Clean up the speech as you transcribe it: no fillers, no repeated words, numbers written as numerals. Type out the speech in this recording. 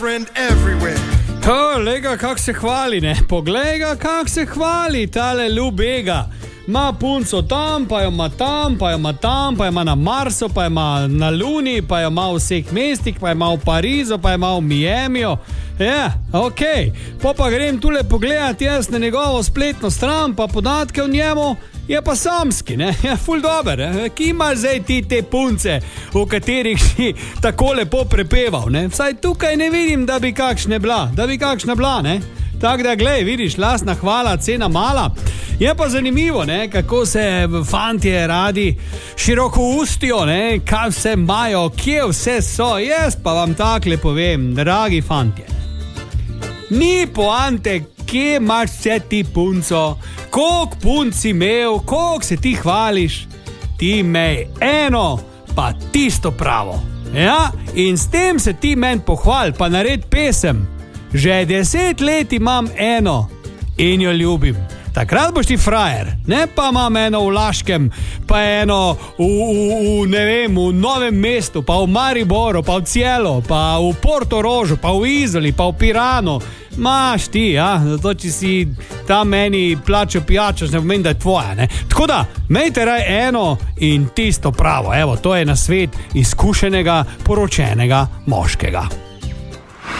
Lega, kak se hvali, ne? Poglej ga, kak se hvali, tale ljubega. Ma punco tam, pa jo ima tam, pa jo ima tam, pa jo ima na Marsu, pa jo ima na Luni, pa jo ima v vseh mestih, pa jo ima v Parizu, pa jo ima v Miamiju. Ja, okej. Pa grem tule pogledati jaz na njegovo spletno stran, pa podatke o njemu, je pa samski, ne? Ja, ful dober, ne? Ki imaš zdaj ti te punce, v katerih si tako lepo prepeval, ne? Vsaj tukaj ne vidim, da bi kakšna bila, ne? Tako da, glej, vidiš, lastna hvala, cena mala. Je pa zanimivo, ne, kako se fantje radi široko ustijo, ne, kaj vse imajo, kje vse so. Jaz pa vam takle povem, dragi fantje, ni poante, kje imaš vse ti punco, koliko punc si imel, koliko se ti hvališ, ti imej eno, pa tisto pravo. Ja, in s tem se ti men pohval, pa nared pesem. Že 10 let imam eno in jo ljubim. Takrat boš ti frajer, ne pa imam eno v Laškem, pa eno v Novem mestu, pa v Mariboru, pa v Cielo, pa v Portorožu, pa v Izoli, pa v Piranu. Maš ti, ja, zato če si tam meni plačo pijačo, ne pomeni, da je tvoja, ne. Tako da, imejte raj eno in tisto pravo, evo, to je nasvet izkušenega, poročenega moškega.